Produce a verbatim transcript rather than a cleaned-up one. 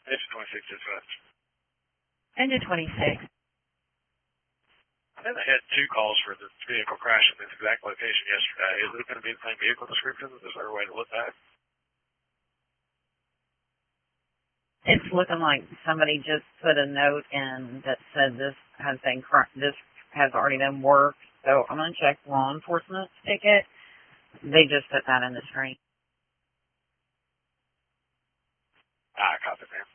It's twenty-six dispatch. Engine twenty-six. I think I had two calls for the vehicle crash in this exact location yesterday. Is it going to be the same vehicle description? Is there a way to look back? It's looking like somebody just put a note in that said this has been this has already been worked. So I'm going to check law enforcement ticket. They just put that in the screen. Ah, copy, man.